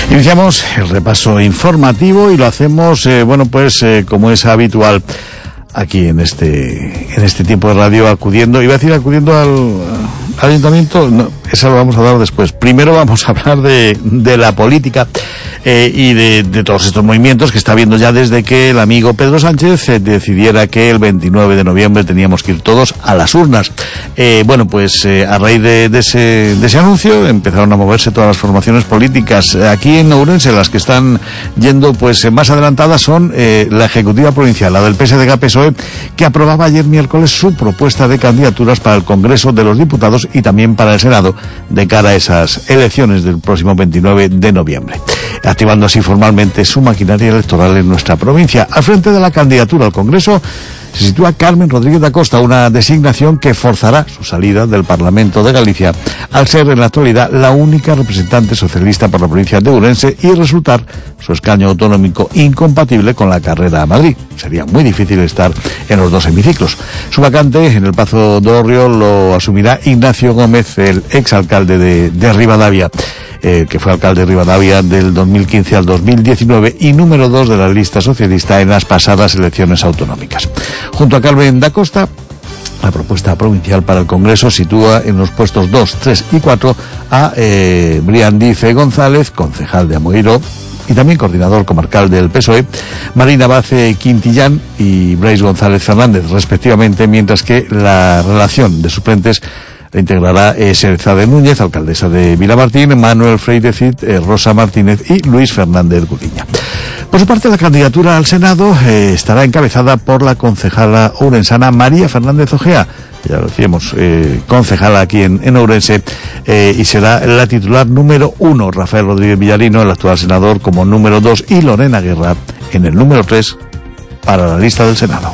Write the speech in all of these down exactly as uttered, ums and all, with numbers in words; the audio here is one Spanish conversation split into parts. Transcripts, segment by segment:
Iniciamos el repaso informativo y lo hacemos, eh, bueno, pues eh, como es habitual aquí en este en este tiempo de radio, acudiendo, iba a decir acudiendo al, al ayuntamiento, no, eso lo vamos a dar después. Primero vamos a hablar de, de la política eh, y de, de todos estos movimientos que está habiendo ya desde que el amigo Pedro Sánchez eh, decidiera que el veintinueve de noviembre teníamos que ir todos a las urnas. Eh, bueno, pues eh, a raíz de, de, ese, de ese anuncio empezaron a moverse todas las formaciones políticas. Aquí en Ourense las que están yendo pues más adelantadas son eh, la Ejecutiva Provincial, la del P S D G P S O E, que aprobaba ayer miércoles su propuesta de candidaturas para el Congreso de los Diputados y también para el Senado de cara a esas elecciones del próximo veintinueve de noviembre, activando así formalmente su maquinaria electoral en nuestra provincia. Al frente de la candidatura al Congreso se sitúa Carmen Rodríguez da Costa, una designación que forzará su salida del Parlamento de Galicia, al ser en la actualidad la única representante socialista por la provincia de Ourense y resultar su escaño autonómico incompatible con la carrera a Madrid. Sería muy difícil estar en los dos hemiciclos. Su vacante en el Pazo de Orrio lo asumirá Ignacio Gómez, el exalcalde de, de Ribadavia. Eh, que fue alcalde de Ribadavia del dos mil quince al dos mil diecinueve y número dos de la lista socialista en las pasadas elecciones autonómicas. Junto a Carmen da Costa, la propuesta provincial para el Congreso sitúa en los puestos dos, tres y cuatro a eh, Briandice González, concejal de Amoeiro y también coordinador comarcal del P S O E, Marina Bace Quintillán y Brais González Fernández, respectivamente, mientras que la relación de suplentes la integrará eh, Serezade Núñez, alcaldesa de Vilamartín, Manuel Freire Cid, eh, Rosa Martínez y Luis Fernández Gudiña. Por su parte, la candidatura al Senado eh, estará encabezada por la concejala ourensana María Fernández Ojea, ya lo decíamos, eh, concejala aquí en, en Ourense, eh, y será la titular número uno, Rafael Rodríguez Villarino, el actual senador, como número dos, y Lorena Guerra en el número tres para la lista del Senado.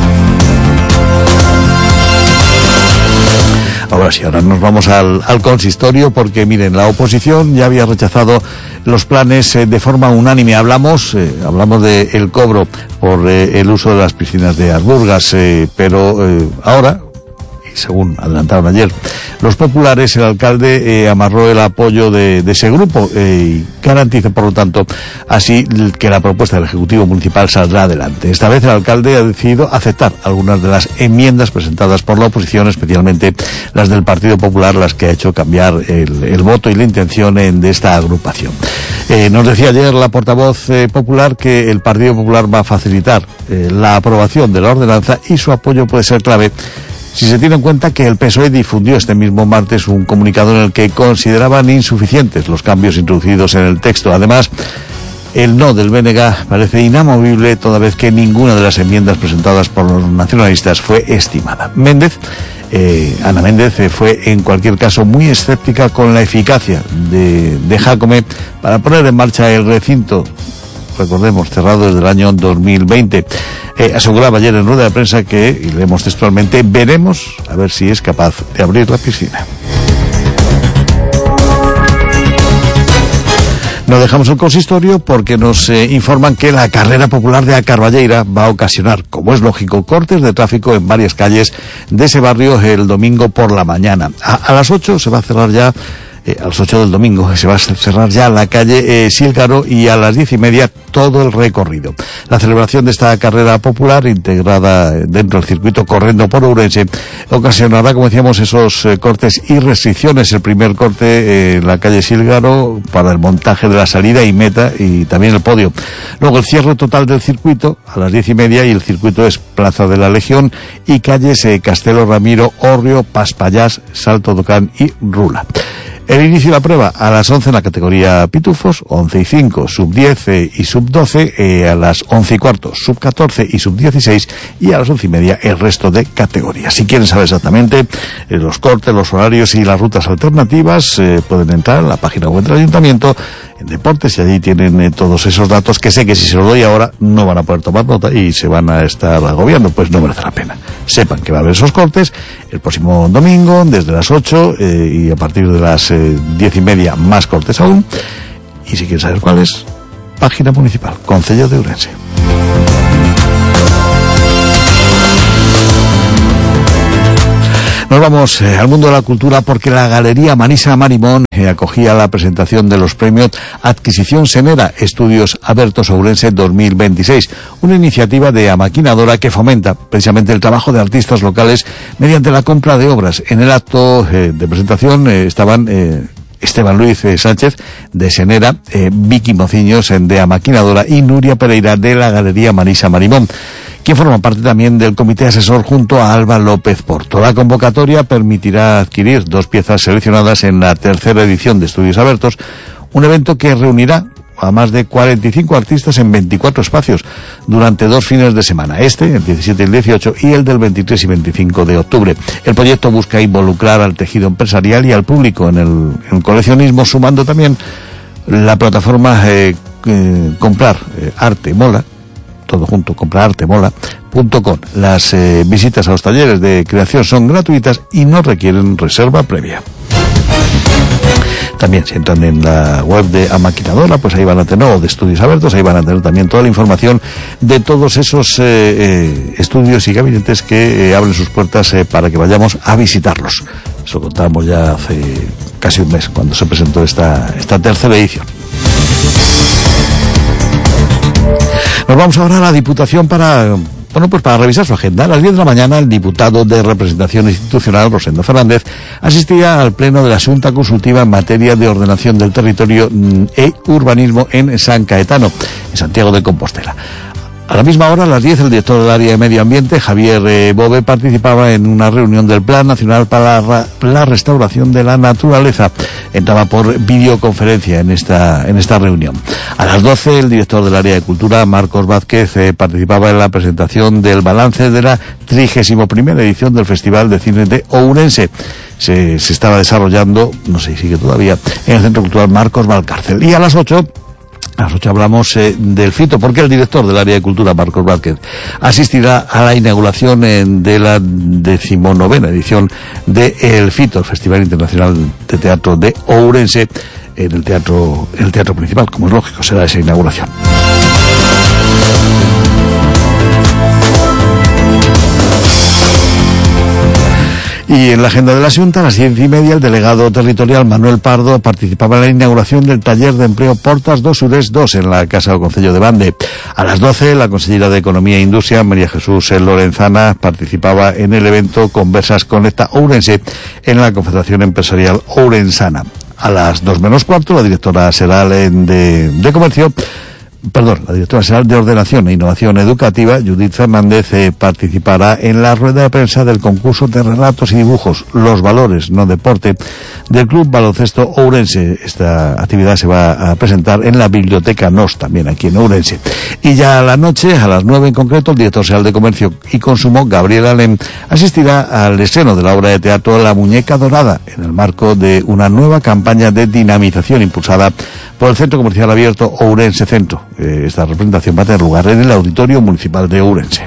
Ahora sí, ahora nos vamos al, al consistorio porque, miren, la oposición ya había rechazado los planes eh, de forma unánime. Hablamos eh, hablamos de el cobro por eh, el uso de las piscinas de Asburgas, eh, pero eh, ahora, y según adelantaron ayer los populares, el alcalde eh, amarró el apoyo de, de ese grupo eh, y garantiza, por lo tanto, así que la propuesta del Ejecutivo Municipal saldrá adelante. Esta vez el alcalde ha decidido aceptar algunas de las enmiendas presentadas por la oposición, especialmente las del Partido Popular, las que ha hecho cambiar el, el voto y la intención en, de esta agrupación. Eh, nos decía ayer la portavoz eh, popular que el Partido Popular va a facilitar eh, la aprobación de la ordenanza y su apoyo puede ser clave si se tiene en cuenta que el P S O E difundió este mismo martes un comunicado en el que consideraban insuficientes los cambios introducidos en el texto. Además, el no del B N G parece inamovible, toda vez que ninguna de las enmiendas presentadas por los nacionalistas fue estimada. Méndez, eh, Ana Méndez, eh, fue en cualquier caso muy escéptica con la eficacia de, de Jácome para poner en marcha el recinto, recordemos, cerrado desde el año dos mil veinte. Eh, aseguraba ayer en rueda de prensa que, y leemos textualmente, veremos a ver si es capaz de abrir la piscina. No dejamos el consistorio porque nos eh, informan que la carrera popular de A Carballeira va a ocasionar, como es lógico, cortes de tráfico en varias calles de ese barrio el domingo por la mañana. A, a las ocho se va a cerrar ya Eh, a las ocho del domingo se va a cerrar ya la calle eh, Sílgaro y a las diez y media todo el recorrido. La celebración de esta carrera popular, integrada dentro del circuito Corriendo por Ourense, ocasionará, como decíamos, esos eh, cortes y restricciones. El primer corte en eh, la calle Sílgaro para el montaje de la salida y meta y también el podio. Luego el cierre total del circuito a las diez y media y el circuito es Plaza de la Legión y calles eh, Castelo Ramiro, Orrio, Paspallás, Salto Docán y Rula. El inicio de la prueba a las once en la categoría Pitufos, once y cinco, sub diez eh, y sub doce, eh, a las once y cuarto, sub catorce y sub dieciséis y a las once y media el resto de categorías. Si quieren saber exactamente eh, los cortes, los horarios y las rutas alternativas, eh, pueden entrar en la página web del Ayuntamiento en Deportes y allí tienen eh, todos esos datos que sé que si se los doy ahora no van a poder tomar nota y se van a estar agobiando, pues no merece la pena. Sepan que va a haber esos cortes el próximo domingo desde las ocho eh, y a partir de las eh, diez y media más cortes aún. Y si quieren saber cuál es, página municipal, Concello de Ourense. Nos vamos eh, al mundo de la cultura porque la Galería Manisa Marimón eh, acogía la presentación de los premios Adquisición Senera Estudios Abertos Ourense dos mil veintiséis, una iniciativa de Amaquinadora que fomenta precisamente el trabajo de artistas locales mediante la compra de obras. En el acto eh, de presentación eh, estaban eh, Esteban Luis eh, Sánchez de Senera, eh, Vicky Mociños eh, de Amaquinadora y Nuria Pereira de la Galería Manisa Marimón, quien forma parte también del comité asesor junto a Alba López Porto. La convocatoria permitirá adquirir dos piezas seleccionadas en la tercera edición de Estudios Abertos, un evento que reunirá a más de cuarenta y cinco artistas en veinticuatro espacios durante dos fines de semana, este, el diecisiete y el dieciocho, y el del veintitrés y veinticinco de octubre. El proyecto busca involucrar al tejido empresarial y al público en el, en el coleccionismo, sumando también la plataforma eh, eh, Comprar eh, Arte Mola, todo junto, comprarartemola punto com. Las eh, visitas a los talleres de creación son gratuitas y no requieren reserva previa. También, si entran en la web de Amaquinadora, pues ahí van a tener, o de Estudios Abertos, ahí van a tener también toda la información de todos esos eh, eh, estudios y gabinetes que eh, abren sus puertas eh, para que vayamos a visitarlos. Eso contábamos ya hace casi un mes, cuando se presentó esta, esta tercera edición. Nos vamos ahora a la Diputación para, bueno, pues para revisar su agenda. A las diez de la mañana, el diputado de Representación Institucional, Rosendo Fernández, asistía al pleno de la Xunta Consultiva en materia de ordenación del territorio e urbanismo en San Caetano, en Santiago de Compostela. A la misma hora, a las diez, el director del área de Medio Ambiente, Javier eh, Bove, participaba en una reunión del Plan Nacional para la, la Restauración de la Naturaleza. Entraba por videoconferencia en esta, en esta reunión. A las doce, el director del área de Cultura, Marcos Vázquez, eh, participaba en la presentación del balance de la trigésima primera edición del Festival de Cine de Ourense. Se, se estaba desarrollando, no sé si sigue todavía, en el Centro Cultural Marcos Valcárcel. Y a las ocho... A las ocho hablamos eh, del FITO, porque el director del área de Cultura, Marcos Vázquez, asistirá a la inauguración eh, de la decimonovena edición de el FITO, el Festival Internacional de Teatro de Ourense, en el teatro, en el teatro principal, como es lógico, será esa inauguración. Y en la agenda de la Xunta, a las diez y media, el delegado territorial Manuel Pardo participaba en la inauguración del taller de empleo Portas dos Ures dos en la Casa del Concello de Bande. A las doce, la consellera de Economía e Industria, María Jesús Lorenzana, participaba en el evento Conversas Conecta Ourense en la Confederación Empresarial Ourensana. A las dos menos cuarto, la directora general de, de Comercio, Perdón, la directora general de Ordenación e Innovación Educativa, Judith Fernández, eh, participará en la rueda de prensa del concurso de relatos y dibujos Los Valores, no Deporte, del Club Baloncesto Ourense. Esta actividad se va a presentar en la Biblioteca N O S, también aquí en Ourense. Y ya a la noche, a las nueve en concreto, el director general de Comercio y Consumo, Gabriel Alem, asistirá al estreno de la obra de teatro La Muñeca Dorada, en el marco de una nueva campaña de dinamización impulsada por el Centro Comercial Abierto Ourense Centro. Eh, esta representación va a tener lugar en el Auditorio Municipal de Ourense.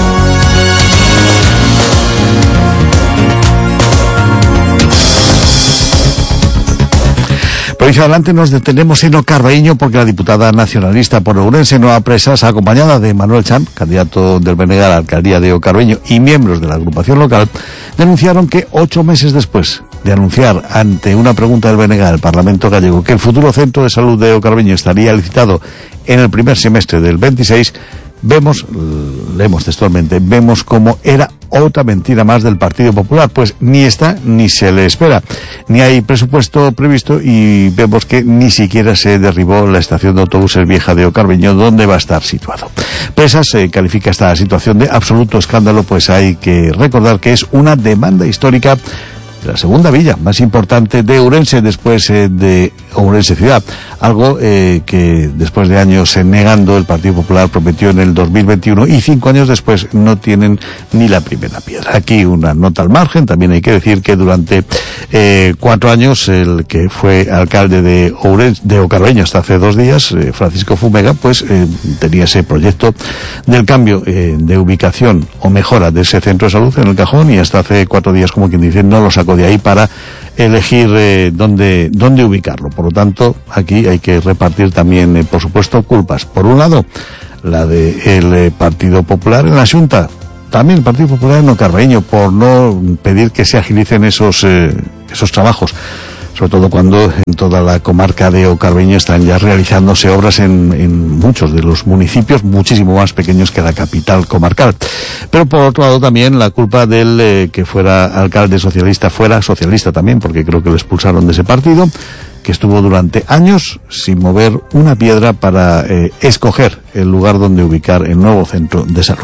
Por ahí adelante nos detenemos en Ocarbaíño porque la diputada nacionalista por Ourense, Noa Presas, acompañada de Manuel Chan, candidato del B N G a la alcaldía de Ocarbaíño y miembros de la agrupación local, denunciaron que ocho meses después de anunciar ante una pregunta del B N G al Parlamento gallego que el futuro centro de salud de Ocarbaíño estaría licitado en el primer semestre del veintiséis, vemos, leemos textualmente, vemos como era otra mentira más del Partido Popular, pues ni está ni se le espera, ni hay presupuesto previsto y vemos que ni siquiera se derribó la estación de autobuses vieja de Ocarbaíño, donde va a estar situado. Presas eh, califica esta situación de absoluto escándalo, pues hay que recordar que es una demanda histórica de la segunda villa más importante de Ourense después eh, de Ourense Ciudad, algo eh, que después de años eh, negando el Partido Popular prometió en el dos mil veintiuno y cinco años después no tienen ni la primera piedra. Aquí una nota al margen, también hay que decir que durante eh, cuatro años el que fue alcalde de Ourense, de Ocarbaíño hasta hace dos días, eh, Francisco Fumega, pues eh, tenía ese proyecto del cambio eh, de ubicación o mejora de ese centro de salud en el cajón y hasta hace cuatro días, como quien dice, no lo sacó de ahí para elegir eh, dónde, dónde ubicarlo. Por lo tanto, aquí hay que repartir también, eh, por supuesto, culpas. Por un lado, la del de eh, Partido Popular en la Xunta, también el Partido Popular en Ocarbeño, por no pedir que se agilicen esos, eh, esos trabajos, sobre todo cuando en toda la comarca de Ocarbeño están ya realizándose obras en, en muchos de los municipios, muchísimo más pequeños que la capital comarcal. Pero por otro lado también la culpa del eh, que fuera alcalde socialista, fuera socialista también, porque creo que lo expulsaron de ese partido, que estuvo durante años sin mover una piedra para eh, escoger el lugar donde ubicar el nuevo centro de salud.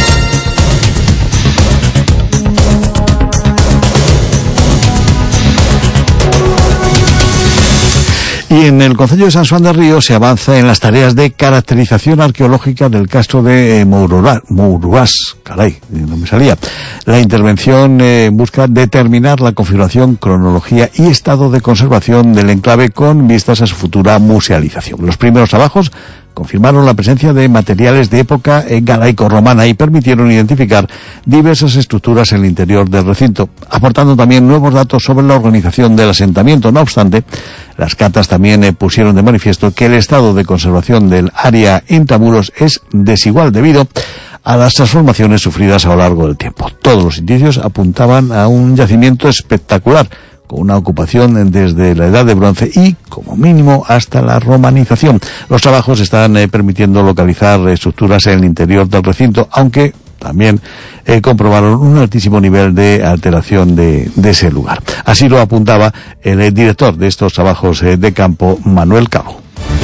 Y en el concello de San Xoán de Río se avanza en las tareas de caracterización arqueológica del castro de eh, Moururás, Moururás, caray, no me salía. La intervención eh, busca determinar la configuración, cronología y estado de conservación del enclave con vistas a su futura musealización. Los primeros trabajos confirmaron la presencia de materiales de época eh, galaico-romana y permitieron identificar diversas estructuras en el interior del recinto, aportando también nuevos datos sobre la organización del asentamiento. No obstante, las catas también eh, pusieron de manifiesto que el estado de conservación del área intramuros es desigual debido a las transformaciones sufridas a lo largo del tiempo. Todos los indicios apuntaban a un yacimiento espectacular, con una ocupación desde la Edad de Bronce y, como mínimo, hasta la romanización. Los trabajos están eh, permitiendo localizar estructuras en el interior del recinto, aunque también eh, comprobaron un altísimo nivel de alteración de, de ese lugar. Así lo apuntaba el eh, director de estos trabajos eh, de campo, Manuel Cabo.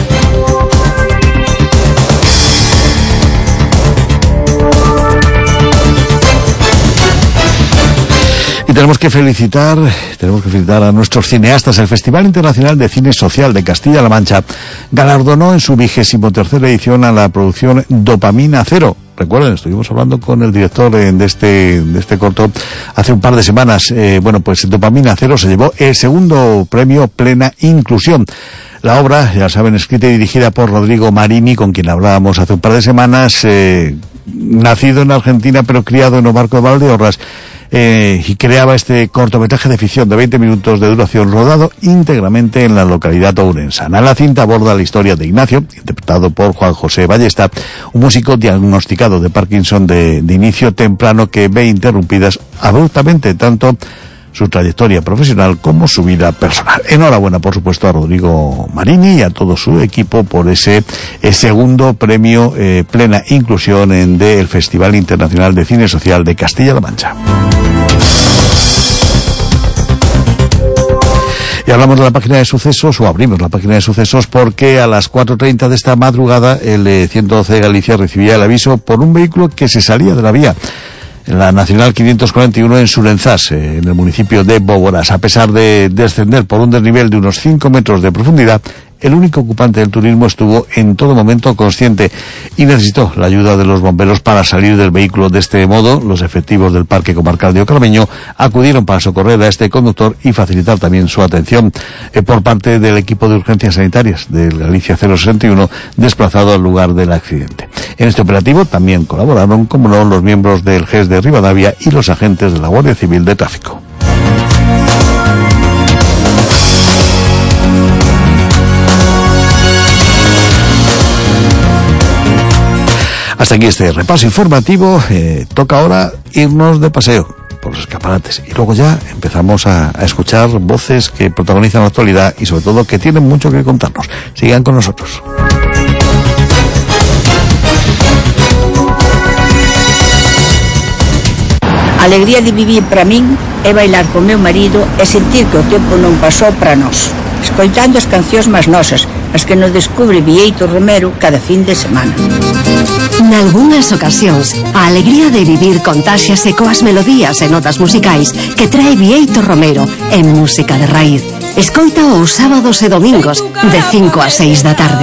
Y tenemos que felicitar, tenemos que felicitar a nuestros cineastas. El Festival Internacional de Cine Social de Castilla-La Mancha galardonó en su vigésimo tercera edición a la producción Dopamina Cero. Recuerden, estuvimos hablando con el director de este, de este corto hace un par de semanas. Eh, bueno, pues Dopamina Cero se llevó el segundo premio Plena Inclusión. La obra, ya saben, escrita y dirigida por Rodrigo Marini, con quien hablábamos hace un par de semanas, eh, nacido en Argentina pero criado en el Barco de Valdeorras, Eh, y creaba este cortometraje de ficción de veinte minutos de duración rodado íntegramente en la localidad ourensana. La cinta aborda la historia de Ignacio, interpretado por Juan José Ballesta, un músico diagnosticado de Parkinson de, de inicio temprano que ve interrumpidas abruptamente tanto su trayectoria profesional como su vida personal. Enhorabuena, por supuesto, a Rodrigo Marini y a todo su equipo por ese eh, segundo premio eh, Plena Inclusión en del Festival Internacional de Cine Social de Castilla-La Mancha. Y hablamos de la página de sucesos, o abrimos la página de sucesos, porque a las cuatro treinta de esta madrugada el eh, ciento doce de Galicia recibía el aviso por un vehículo que se salía de la vía en la Nacional quinientos cuarenta y uno en Surenzás, eh, en el municipio de Bógoras. A pesar de descender por un desnivel de unos cinco metros de profundidad, el único ocupante del turismo estuvo en todo momento consciente y necesitó la ayuda de los bomberos para salir del vehículo. De este modo, los efectivos del Parque Comarcal de Ocarbeño acudieron para socorrer a este conductor y facilitar también su atención eh, por parte del equipo de urgencias sanitarias del Galicia cero sesenta y uno, desplazado al lugar del accidente. En este operativo también colaboraron, como no, los miembros del G E S de Rivadavia y los agentes de la Guardia Civil de Tráfico. Hasta aquí este repaso informativo. Eh, toca ahora irnos de paseo por los escaparates y luego ya empezamos a, a escuchar voces que protagonizan la actualidad y sobre todo que tienen mucho que contarnos. Sigan con nosotros. A alegría de vivir para min é bailar con meu marido e sentir que o tempo non pasou para nós, escoitando as cancións máis nosas, as que nos descubre Bieito Romero cada fin de semana. Nalgúnas ocasións, a alegría de vivir contáxiase coas melodías e notas musicais que trae Bieito Romero en Música de Raíz. Escoita os sábados e domingos de cinco a seis da tarde.